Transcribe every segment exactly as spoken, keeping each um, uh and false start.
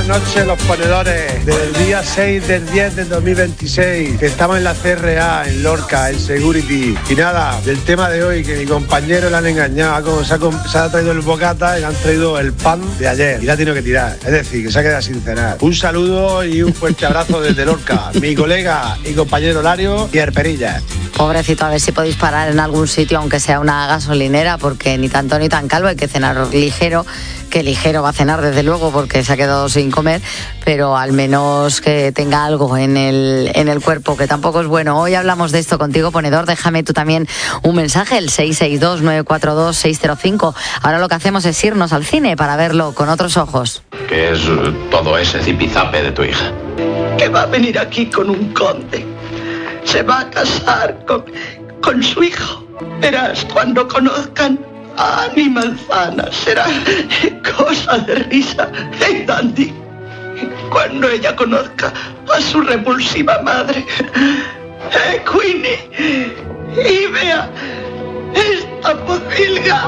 Buenas noches, los ponedores del día seis del diez del dos mil veintiséis, que estamos en la C R A, en Lorca, en Security. Y nada, del tema de hoy, que mi compañero le han engañado, como se ha, se ha traído el bocata y le han traído el pan de ayer y la ha tenido que tirar, es decir, que se ha quedado sin cenar. Un saludo y un fuerte abrazo desde Lorca, mi colega y compañero Lario y Herperilla. Pobrecito, a ver si podéis parar en algún sitio, aunque sea una gasolinera, porque ni tan ni tan calvo, hay que cenar ligero, que ligero va a cenar desde luego porque se ha quedado sin comer, pero al menos que tenga algo en el, en el cuerpo, que tampoco es bueno. Hoy hablamos de esto contigo, ponedor. Déjame tú también un mensaje, el seis seis dos, nueve cuatro dos, seis cero cinco. Ahora lo que hacemos es irnos al cine para verlo con otros ojos. ¿Qué es todo ese zipizape de tu hija? Que va a venir aquí con un conde. Se va a casar con, con su hijo. Verás, cuando conozcan a Ani Manzana, será cosa de risa. ¡Hey, Dandy! Cuando ella conozca a su repulsiva madre, ¡eh, Queenie! Y vea esta pocilga.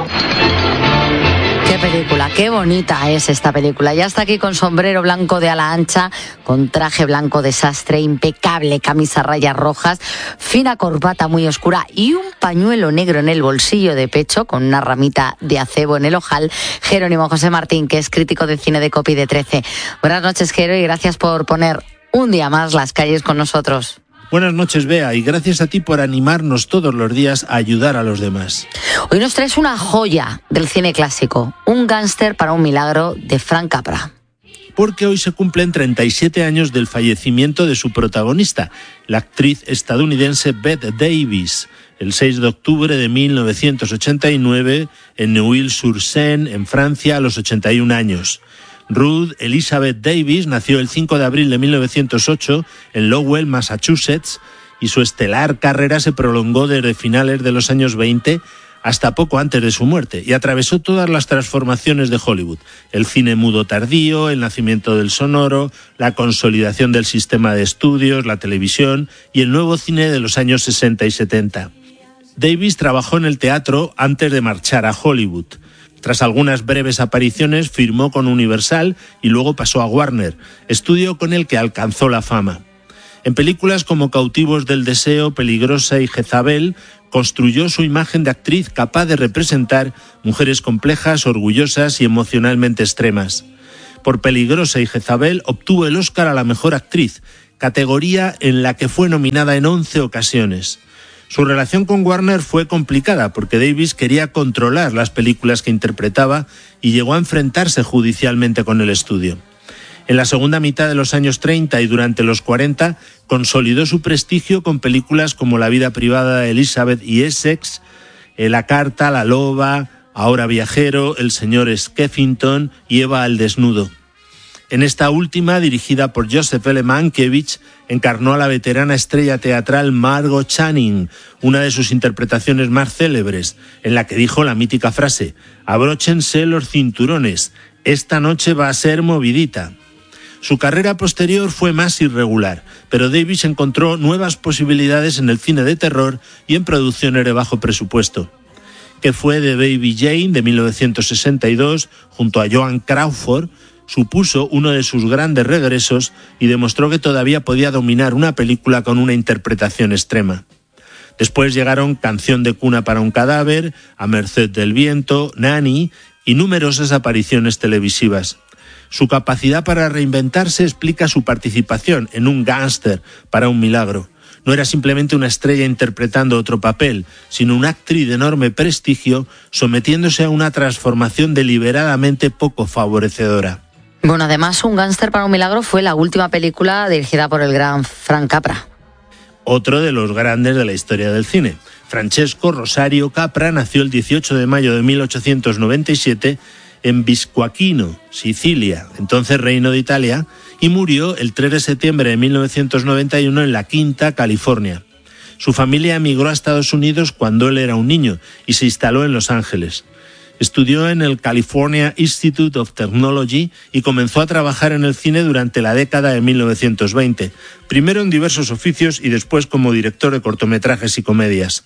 Qué película, qué bonita es esta película. Ya está aquí con sombrero blanco de ala ancha, con traje blanco de sastre, impecable camisa rayas rojas, fina corbata muy oscura y un pañuelo negro en el bolsillo de pecho con una ramita de acebo en el ojal. Jerónimo José Martín, que es crítico de cine de Copy de trece. Buenas noches, Jero, y gracias por poner un día más las calles con nosotros. Buenas noches, Bea, y gracias a ti por animarnos todos los días a ayudar a los demás. Hoy nos traes una joya del cine clásico, Un gángster para un milagro, de Frank Capra. Porque hoy se cumplen treinta y siete años del fallecimiento de su protagonista, la actriz estadounidense Bette Davis, el seis de octubre de mil novecientos ochenta y nueve en Neuilly-sur-Seine, en Francia, a los ochenta y un años. Ruth Elizabeth Davis nació el cinco de abril de mil novecientos ocho en Lowell, Massachusetts, y su estelar carrera se prolongó desde finales de los años veinte hasta poco antes de su muerte, y atravesó todas las transformaciones de Hollywood: el cine mudo tardío, el nacimiento del sonoro, la consolidación del sistema de estudios, la televisión y el nuevo cine de los años sesenta y setenta. Davis trabajó en el teatro antes de marchar a Hollywood. Tras algunas breves apariciones, firmó con Universal y luego pasó a Warner, estudio con el que alcanzó la fama. En películas como Cautivos del deseo, Peligrosa y Jezabel, construyó su imagen de actriz capaz de representar mujeres complejas, orgullosas y emocionalmente extremas. Por Peligrosa y Jezabel obtuvo el Oscar a la mejor actriz, categoría en la que fue nominada en once ocasiones. Su relación con Warner fue complicada porque Davis quería controlar las películas que interpretaba y llegó a enfrentarse judicialmente con el estudio. En la segunda mitad de los años treinta y durante los cuarenta consolidó su prestigio con películas como La vida privada de Elizabeth y Essex, La carta, La loba, Ahora viajero, El señor Skeffington y Eva al desnudo. En esta última, dirigida por Joseph L. Mankiewicz, encarnó a la veterana estrella teatral Margot Channing, una de sus interpretaciones más célebres, en la que dijo la mítica frase: «Abróchense los cinturones, esta noche va a ser movidita». Su carrera posterior fue más irregular, pero Davis encontró nuevas posibilidades en el cine de terror y en producciones de bajo presupuesto. Que fue de Baby Jane, de mil novecientos sesenta y dos, junto a Joan Crawford, supuso uno de sus grandes regresos y demostró que todavía podía dominar una película con una interpretación extrema. Después llegaron Canción de cuna para un cadáver, A merced del viento, Nanny y numerosas apariciones televisivas. Su capacidad para reinventarse explica su participación en Un gángster para un milagro. No era simplemente una estrella interpretando otro papel, sino una actriz de enorme prestigio sometiéndose a una transformación deliberadamente poco favorecedora. Bueno, además, Un gángster para un milagro fue la última película dirigida por el gran Frank Capra. Otro de los grandes de la historia del cine. Francesco Rosario Capra nació el dieciocho de mayo de mil ochocientos noventa y siete en Viscoquino, Sicilia, entonces Reino de Italia, y murió el tres de septiembre de mil novecientos noventa y uno en La Quinta, California. Su familia emigró a Estados Unidos cuando él era un niño y se instaló en Los Ángeles. Estudió en el California Institute of Technology y comenzó a trabajar en el cine durante la década de mil novecientos veinte, primero en diversos oficios y después como director de cortometrajes y comedias.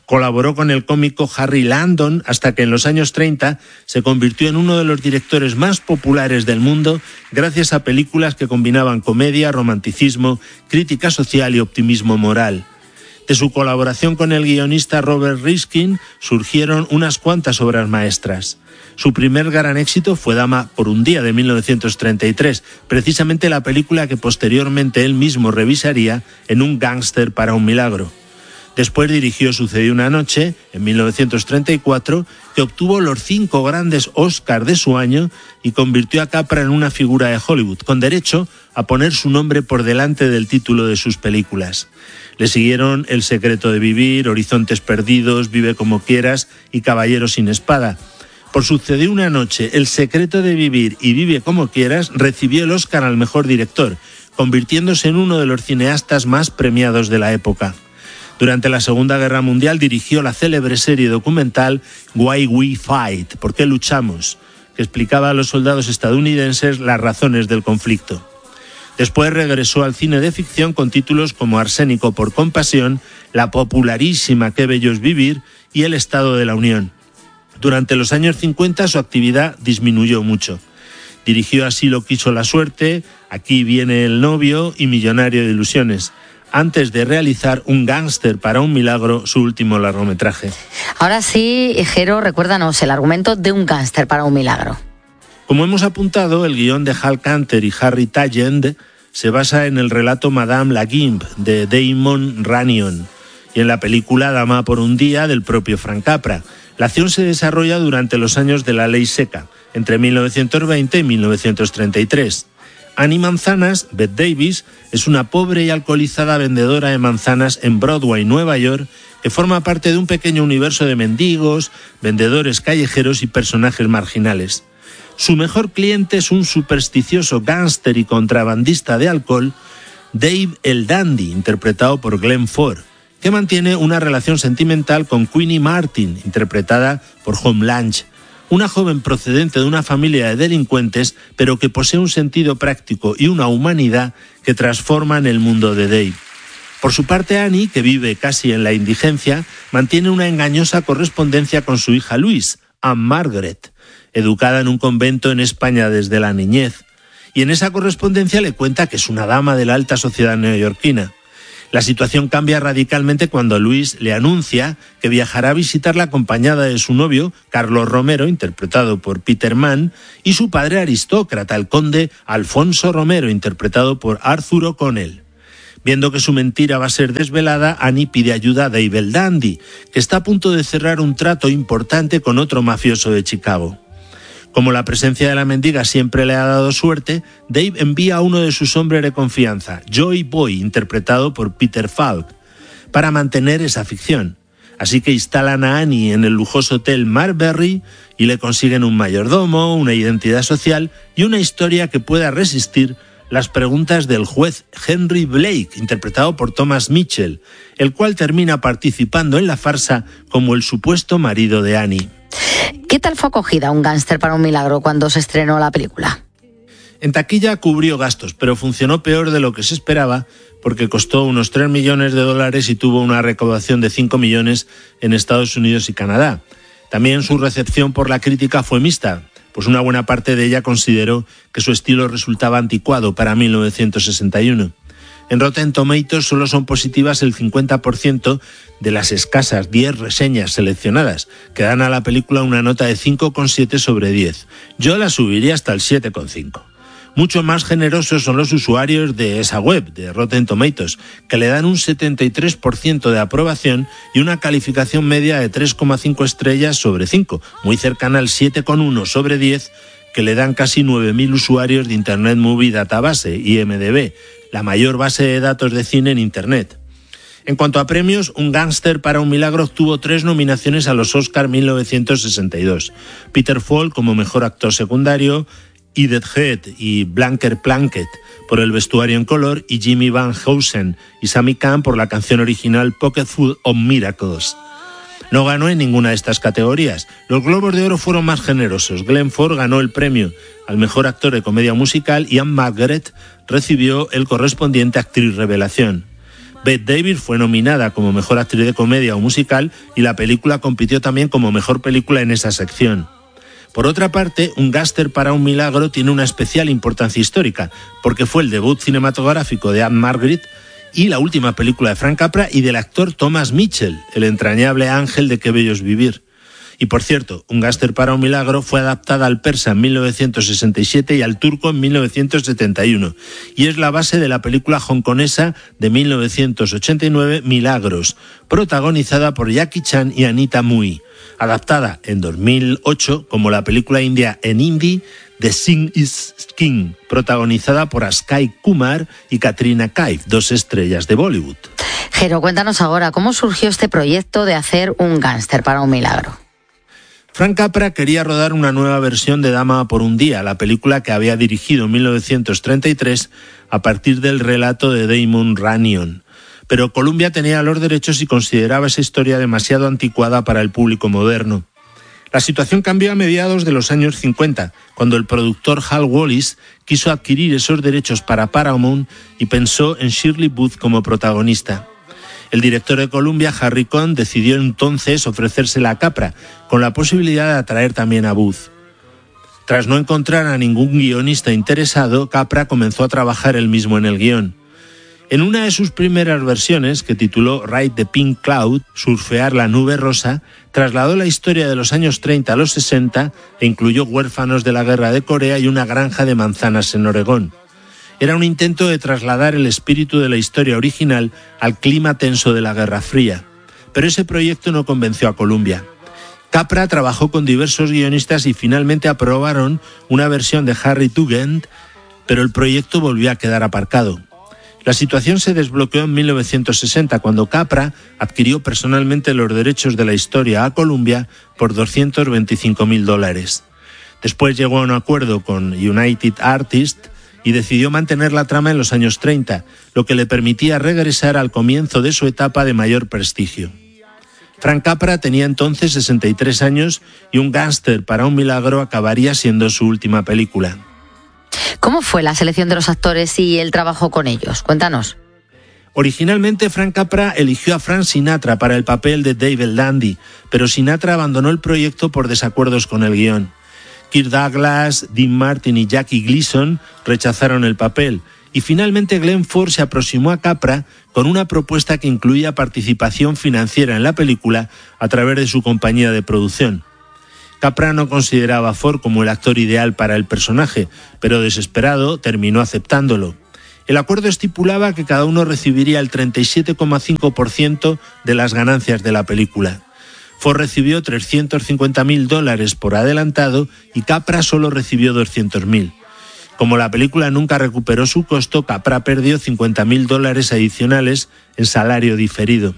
Colaboró con el cómico Harry Landon hasta que en los años treinta se convirtió en uno de los directores más populares del mundo gracias a películas que combinaban comedia, romanticismo, crítica social y optimismo moral. De su colaboración con el guionista Robert Riskin surgieron unas cuantas obras maestras. Su primer gran éxito fue Dama por un día, de mil novecientos treinta y tres, precisamente la película que posteriormente él mismo revisaría en Un gángster para un milagro. Después dirigió Sucedió una noche, en mil novecientos treinta y cuatro, que obtuvo los cinco grandes Oscar de su año y convirtió a Capra en una figura de Hollywood, con derecho a poner su nombre por delante del título de sus películas. Le siguieron El secreto de vivir, Horizontes perdidos, Vive como quieras y Caballero sin espada. Por Sucedió una noche, El secreto de vivir y Vive como quieras recibió el Oscar al mejor director, convirtiéndose en uno de los cineastas más premiados de la época. Durante la Segunda Guerra Mundial dirigió la célebre serie documental Why We Fight, ¿Por qué luchamos?, que explicaba a los soldados estadounidenses las razones del conflicto. Después regresó al cine de ficción con títulos como Arsénico por compasión, la popularísima Qué bello es vivir y El Estado de la Unión. Durante los años cincuenta su actividad disminuyó mucho. Dirigió Así lo quiso la suerte, Aquí viene el novio y Millonario de ilusiones, antes de realizar Un gángster para un milagro, su último largometraje. Ahora sí, Jero, recuérdanos el argumento de Un gángster para un milagro. Como hemos apuntado, el guión de Hal Kanter y Harry Tallent se basa en el relato Madame la Gimp de Damon Runyon y en la película Dama por un día del propio Frank Capra. La acción se desarrolla durante los años de la Ley Seca, entre mil novecientos veinte y mil novecientos treinta y tres. Annie Manzanas, Bette Davis, es una pobre y alcoholizada vendedora de manzanas en Broadway, Nueva York, que forma parte de un pequeño universo de mendigos, vendedores callejeros y personajes marginales. Su mejor cliente es un supersticioso gángster y contrabandista de alcohol, Dave el Dandy, interpretado por Glenn Ford, que mantiene una relación sentimental con Queenie Martin, interpretada por Home Lange, una joven procedente de una familia de delincuentes, pero que posee un sentido práctico y una humanidad que transforman el mundo de Dave. Por su parte, Annie, que vive casi en la indigencia, mantiene una engañosa correspondencia con su hija Louise, Anne Margaret, educada en un convento en España desde la niñez, y en esa correspondencia le cuenta que es una dama de la alta sociedad neoyorquina. La situación cambia radicalmente cuando Luis le anuncia que viajará a visitarla acompañada de su novio, Carlos Romero, interpretado por Peter Mann, y su padre aristócrata, el conde Alfonso Romero, interpretado por Arthur O'Connell. Viendo que su mentira va a ser desvelada, Annie pide ayuda a Dave el Dandy, que está a punto de cerrar un trato importante con otro mafioso de Chicago. Como la presencia de la mendiga siempre le ha dado suerte, Dave envía a uno de sus hombres de confianza, Joy Boy, interpretado por Peter Falk, para mantener esa ficción. Así que instalan a Annie en el lujoso hotel Marbury y le consiguen un mayordomo, una identidad social y una historia que pueda resistir las preguntas del juez Henry Blake, interpretado por Thomas Mitchell, el cual termina participando en la farsa como el supuesto marido de Annie. ¿Qué tal fue acogida Un gángster para un milagro cuando se estrenó la película? En taquilla cubrió gastos, pero funcionó peor de lo que se esperaba porque costó unos tres millones de dólares y tuvo una recaudación de cinco millones en Estados Unidos y Canadá. También su recepción por la crítica fue mixta, pues una buena parte de ella consideró que su estilo resultaba anticuado para mil novecientos sesenta y uno. En Rotten Tomatoes solo son positivas el cincuenta por ciento de las escasas diez reseñas seleccionadas, que dan a la película una nota de cinco coma siete sobre diez. Yo la subiría hasta el siete coma cinco. Mucho más generosos son los usuarios de esa web, de Rotten Tomatoes, que le dan un setenta y tres por ciento de aprobación y una calificación media de tres coma cinco estrellas sobre cinco, muy cercana al siete coma uno sobre diez, que le dan casi nueve mil usuarios de Internet Movie Database, I M D B, la mayor base de datos de cine en Internet. En cuanto a premios, Un gángster para un milagro obtuvo tres nominaciones a los Oscar mil novecientos sesenta y dos. Peter Falk como mejor actor secundario, Edith Head y Blanker Plunkett por el vestuario en color y Jimmy Van Heusen y Sammy Cahn por la canción original Pocket Full of Miracles. No ganó en ninguna de estas categorías. Los Globos de Oro fueron más generosos. Glenn Ford ganó el premio al mejor actor de comedia musical y Anne Margaret recibió el correspondiente actriz revelación. Bette Davis fue nominada como mejor actriz de comedia o musical y la película compitió también como mejor película en esa sección. Por otra parte, Un gángster para un milagro tiene una especial importancia histórica, porque fue el debut cinematográfico de Ann-Margret y la última película de Frank Capra y del actor Thomas Mitchell, el entrañable ángel de Qué bello es vivir. Y por cierto, Un gángster para un milagro fue adaptada al persa en mil novecientos sesenta y siete y al turco en mil novecientos setenta y uno, y es la base de la película hongkonesa de mil novecientos ochenta y nueve, Milagros, protagonizada por Jackie Chan y Anita Mui, adaptada en dos mil ocho como la película india en hindi The Sing is King, protagonizada por Akshay Kumar y Katrina Kaif, dos estrellas de Bollywood. Jero, cuéntanos ahora, ¿cómo surgió este proyecto de hacer Un gángster para un milagro? Frank Capra quería rodar una nueva versión de Dama por un día, la película que había dirigido en mil novecientos treinta y tres a partir del relato de Damon Runyon. Pero Columbia tenía los derechos y consideraba esa historia demasiado anticuada para el público moderno. La situación cambió a mediados de los años cincuenta, cuando el productor Hal Wallis quiso adquirir esos derechos para Paramount y pensó en Shirley Booth como protagonista. El director de Columbia, Harry Cohn, decidió entonces ofrecérsela a Capra, con la posibilidad de atraer también a Booth. Tras no encontrar a ningún guionista interesado, Capra comenzó a trabajar él mismo en el guión. En una de sus primeras versiones, que tituló Ride the Pink Cloud, surfear la nube rosa, trasladó la historia de los años treinta a los sesenta e incluyó huérfanos de la guerra de Corea y una granja de manzanas en Oregón. Era un intento de trasladar el espíritu de la historia original al clima tenso de la Guerra Fría. Pero ese proyecto no convenció a Columbia. Capra trabajó con diversos guionistas y finalmente aprobaron una versión de Harry Tugend, pero el proyecto volvió a quedar aparcado. La situación se desbloqueó en mil novecientos sesenta, cuando Capra adquirió personalmente los derechos de la historia a Columbia por doscientos veinticinco mil dólares. Después llegó a un acuerdo con United Artists y decidió mantener la trama en los años treinta, lo que le permitía regresar al comienzo de su etapa de mayor prestigio. Frank Capra tenía entonces sesenta y tres años y Un gángster para un milagro acabaría siendo su última película. ¿Cómo fue la selección de los actores y el trabajo con ellos? Cuéntanos. Originalmente Frank Capra eligió a Frank Sinatra para el papel de Dave el Dandy, pero Sinatra abandonó el proyecto por desacuerdos con el guión. Kirk Douglas, Dean Martin y Jackie Gleason rechazaron el papel y finalmente Glenn Ford se aproximó a Capra con una propuesta que incluía participación financiera en la película a través de su compañía de producción. Capra no consideraba a Ford como el actor ideal para el personaje, pero desesperado terminó aceptándolo. El acuerdo estipulaba que cada uno recibiría el treinta y siete coma cinco por ciento de las ganancias de la película. Ford recibió trescientos cincuenta mil dólares por adelantado y Capra solo recibió doscientos mil. Como la película nunca recuperó su costo, Capra perdió cincuenta mil dólares adicionales en salario diferido.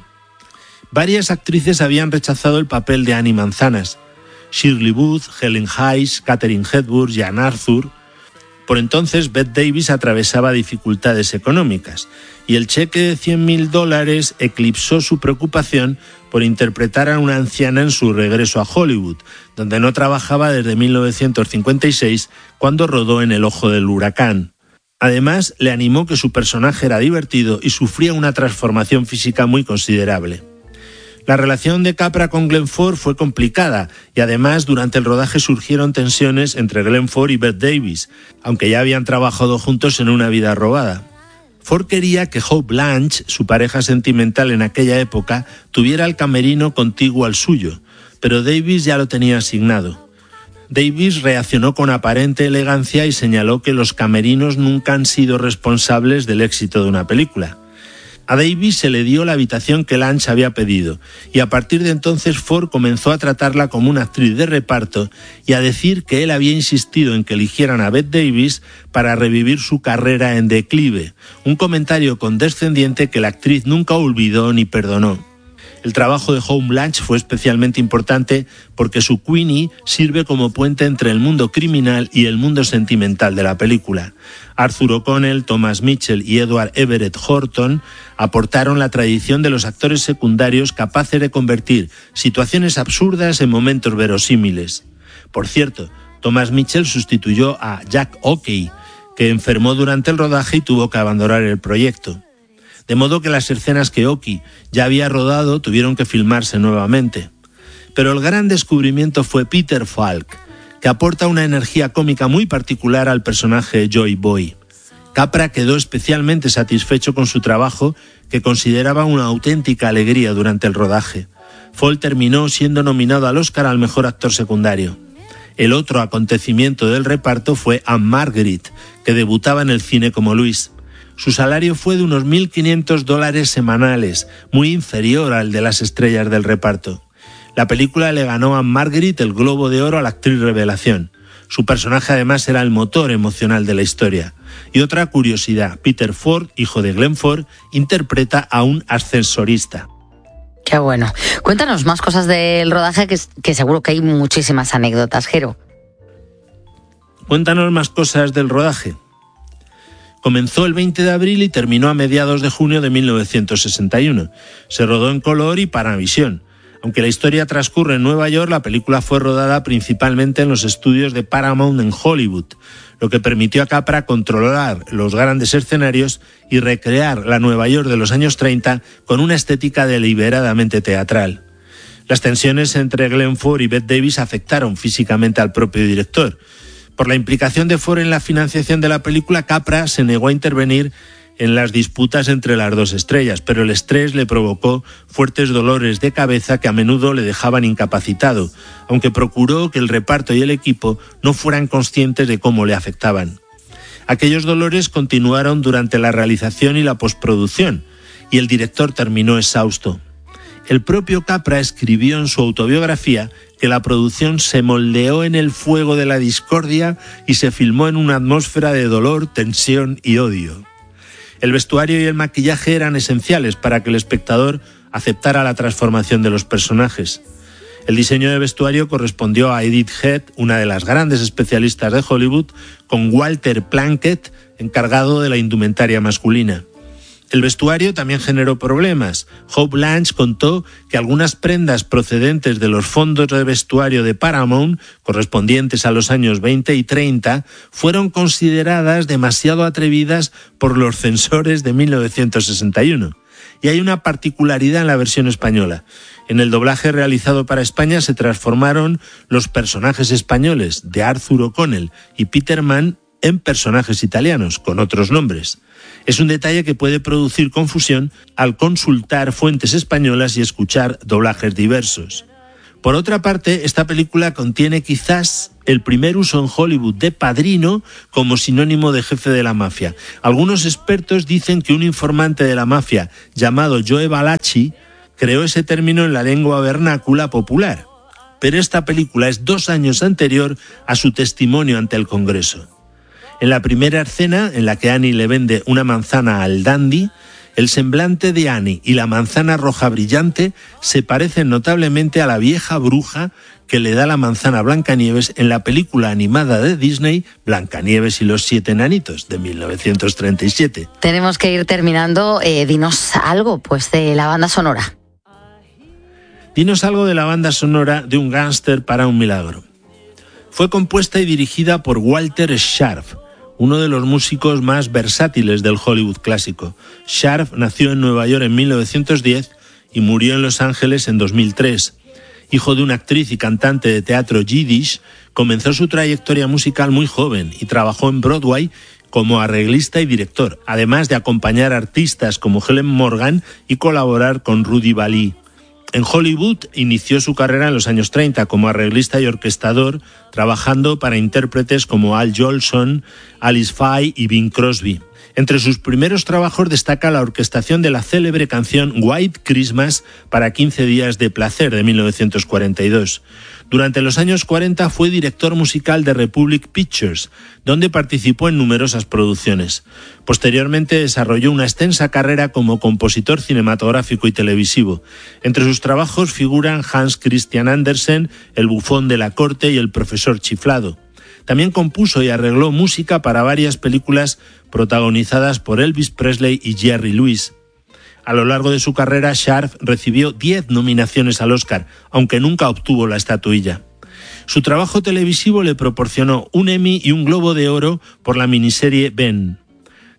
Varias actrices habían rechazado el papel de Annie Manzanas: Shirley Booth, Helen Hayes, Katharine Hepburn, Jan Arthur. Por entonces, Bette Davis atravesaba dificultades económicas y el cheque de cien mil dólares eclipsó su preocupación por interpretar a una anciana en su regreso a Hollywood, donde no trabajaba desde mil novecientos cincuenta y seis, cuando rodó En el ojo del huracán. Además, le animó que su personaje era divertido y sufría una transformación física muy considerable. La relación de Capra con Glenn Ford fue complicada y además durante el rodaje surgieron tensiones entre Glenn Ford y Bette Davis, aunque ya habían trabajado juntos en Una vida robada. Ford quería que Hope Blanche, su pareja sentimental en aquella época, tuviera el camerino contiguo al suyo, pero Davis ya lo tenía asignado. Davis reaccionó con aparente elegancia y señaló que los camerinos nunca han sido responsables del éxito de una película. A Davis se le dio la habitación que Lange había pedido y a partir de entonces Ford comenzó a tratarla como una actriz de reparto y a decir que él había insistido en que eligieran a Bette Davis para revivir su carrera en declive, un comentario condescendiente que la actriz nunca olvidó ni perdonó. El trabajo de Hope Blanche fue especialmente importante porque su Queenie sirve como puente entre el mundo criminal y el mundo sentimental de la película. Arthur O'Connell, Thomas Mitchell y Edward Everett Horton aportaron la tradición de los actores secundarios capaces de convertir situaciones absurdas en momentos verosímiles. Por cierto, Thomas Mitchell sustituyó a Jack Ockey, que enfermó durante el rodaje y tuvo que abandonar el proyecto. de modo que las escenas que Oki ya había rodado tuvieron que filmarse nuevamente. Pero el gran descubrimiento fue Peter Falk, que aporta una energía cómica muy particular al personaje Joy Boy. Capra quedó especialmente satisfecho con su trabajo, que consideraba una auténtica alegría durante el rodaje. Fall terminó siendo nominado al Oscar al mejor actor secundario. El otro acontecimiento del reparto fue Anne Margaret, que debutaba en el cine como Luis. Su salario fue de unos mil quinientos dólares semanales, muy inferior al de las estrellas del reparto. La película le ganó a Anne Margaret el Globo de Oro a la actriz revelación. Su personaje además era el motor emocional de la historia. Y otra curiosidad, Peter Ford, hijo de Glenn Ford, interpreta a un ascensorista. Qué bueno. Cuéntanos más cosas del rodaje, que, que seguro que hay muchísimas anécdotas, Jero. Cuéntanos más cosas del rodaje. Comenzó el veinte de abril y terminó a mediados de junio de mil novecientos sesenta y uno. Se rodó en color y Panavisión. Aunque la historia transcurre en Nueva York, la película fue rodada principalmente en los estudios de Paramount en Hollywood, lo que permitió a Capra controlar los grandes escenarios y recrear la Nueva York de los años treinta con una estética deliberadamente teatral. Las tensiones entre Glenn Ford y Bette Davis afectaron físicamente al propio director. Por la implicación de Ford en la financiación de la película, Capra se negó a intervenir en las disputas entre las dos estrellas, pero el estrés le provocó fuertes dolores de cabeza que a menudo le dejaban incapacitado, aunque procuró que el reparto y el equipo no fueran conscientes de cómo le afectaban. Aquellos dolores continuaron durante la realización y la postproducción, y el director terminó exhausto. El propio Capra escribió en su autobiografía que la producción se moldeó en el fuego de la discordia y se filmó en una atmósfera de dolor, tensión y odio. El vestuario y el maquillaje eran esenciales para que el espectador aceptara la transformación de los personajes. El diseño de vestuario correspondió a Edith Head, una de las grandes especialistas de Hollywood, con Walter Plunkett, encargado de la indumentaria masculina. El vestuario también generó problemas. Hope Lange contó que algunas prendas procedentes de los fondos de vestuario de Paramount, correspondientes a los años veinte y treinta, fueron consideradas demasiado atrevidas por los censores de mil novecientos sesenta y uno. Y hay una particularidad en la versión española. En el doblaje realizado para España se transformaron los personajes españoles de Arthur O'Connell y Peter Mann en personajes italianos, con otros nombres. Es un detalle que puede producir confusión al consultar fuentes españolas y escuchar doblajes diversos. Por otra parte, esta película contiene quizás el primer uso en Hollywood de padrino como sinónimo de jefe de la mafia. Algunos expertos dicen que un informante de la mafia llamado Joe Valachi creó ese término en la lengua vernácula popular. Pero esta película es dos años anterior a su testimonio ante el Congreso. En la primera escena, en la que Annie le vende una manzana al dandy, el semblante de Annie y la manzana roja brillante se parecen notablemente a la vieja bruja que le da la manzana a Blancanieves en la película animada de Disney Blancanieves y los siete enanitos de mil novecientos treinta y siete. Tenemos que ir terminando. Eh, dinos algo pues de la banda sonora. Dinos algo de la banda sonora de Un gángster para un milagro. Fue compuesta y dirigida por Walter Scharf, uno de los músicos más versátiles del Hollywood clásico. Scharf nació en Nueva York en mil novecientos diez y murió en Los Ángeles en dos mil tres. Hijo de una actriz y cantante de teatro yiddish, comenzó su trayectoria musical muy joven y trabajó en Broadway como arreglista y director, además de acompañar artistas como Helen Morgan y colaborar con Rudy Vallee. En Hollywood inició su carrera en los años treinta como arreglista y orquestador, trabajando para intérpretes como Al Jolson, Alice Faye y Bing Crosby. Entre sus primeros trabajos destaca la orquestación de la célebre canción White Christmas para quince días de placer de mil novecientos cuarenta y dos. Durante los años cuarenta fue director musical de Republic Pictures, donde participó en numerosas producciones. Posteriormente desarrolló una extensa carrera como compositor cinematográfico y televisivo. Entre sus trabajos figuran Hans Christian Andersen, El bufón de la corte y El profesor chiflado. También compuso y arregló música para varias películas protagonizadas por Elvis Presley y Jerry Lewis. A lo largo de su carrera, Scharf recibió diez nominaciones al Oscar, aunque nunca obtuvo la estatuilla. Su trabajo televisivo le proporcionó un Emmy y un Globo de Oro por la miniserie Ben.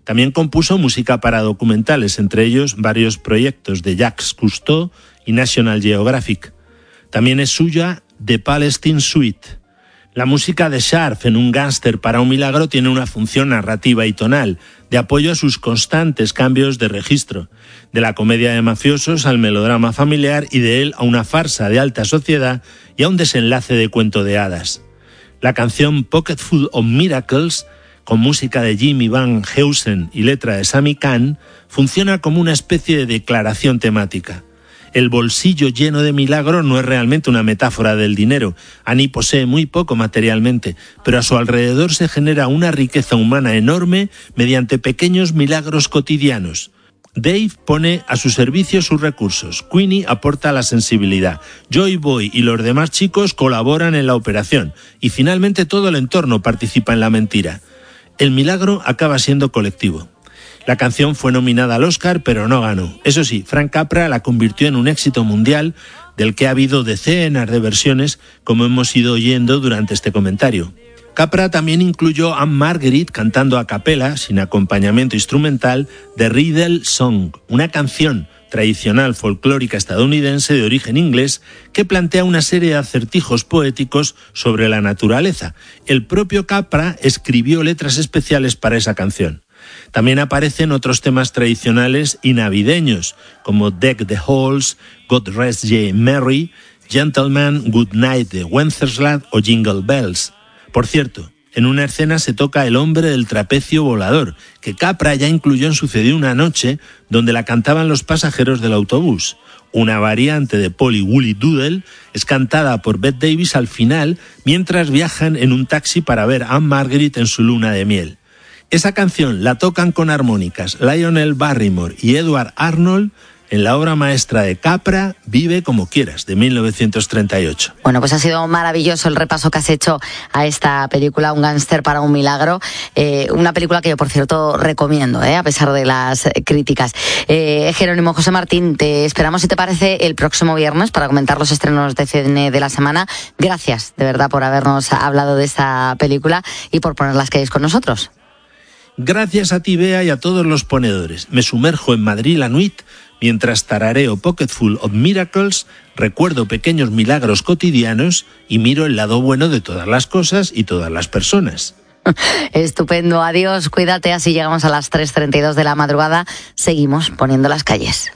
También compuso música para documentales, entre ellos varios proyectos de Jacques Cousteau y National Geographic. También es suya The Palestine Suite. La música de Scharf en Un gángster para un milagro tiene una función narrativa y tonal, de apoyo a sus constantes cambios de registro, de la comedia de mafiosos al melodrama familiar y de él a una farsa de alta sociedad y a un desenlace de cuento de hadas. La canción Pocketful of Miracles, con música de Jimmy Van Heusen y letra de Sammy Cahn, funciona como una especie de declaración temática. El bolsillo lleno de milagro no es realmente una metáfora del dinero. Annie posee muy poco materialmente, pero a su alrededor se genera una riqueza humana enorme mediante pequeños milagros cotidianos. Dave pone a su servicio sus recursos, Queenie aporta la sensibilidad, Joy Boy y los demás chicos colaboran en la operación y finalmente todo el entorno participa en la mentira. El milagro acaba siendo colectivo. La canción fue nominada al Oscar, pero no ganó. Eso sí, Frank Capra la convirtió en un éxito mundial del que ha habido decenas de versiones, como hemos ido oyendo durante este comentario. Capra también incluyó a Anne Marguerite cantando a capela, sin acompañamiento instrumental, The Riddle Song, una canción tradicional folclórica estadounidense de origen inglés que plantea una serie de acertijos poéticos sobre la naturaleza. El propio Capra escribió letras especiales para esa canción. También aparecen otros temas tradicionales y navideños, como Deck the Halls, God Rest Ye Merry, Gentleman, Good Night de Wenceslas o Jingle Bells. Por cierto, en una escena se toca El hombre del trapecio volador, que Capra ya incluyó en Sucedió una noche, donde la cantaban los pasajeros del autobús. Una variante de Polly Wooly Doodle es cantada por Bette Davis al final, mientras viajan en un taxi para ver a Anne Marguerite en su luna de miel. Esa canción la tocan con armónicas Lionel Barrymore y Edward Arnold en la obra maestra de Capra, Vive como quieras, de mil novecientos treinta y ocho. Bueno, pues ha sido maravilloso el repaso que has hecho a esta película, Un gángster para un milagro. Eh, una película que yo, por cierto, recomiendo, eh, a pesar de las críticas. Eh, Jerónimo José Martín, te esperamos, si te parece, el próximo viernes para comentar los estrenos de cine de la semana. Gracias, de verdad, por habernos hablado de esta película y por poner las calles con nosotros. Gracias a ti, Bea, y a todos los ponedores. Me sumerjo en Madrid la nuit mientras tarareo Pocketful of Miracles, recuerdo pequeños milagros cotidianos y miro el lado bueno de todas las cosas y todas las personas. Estupendo, adiós, cuídate, así llegamos a las tres treinta y dos de la madrugada. Seguimos poniendo las calles.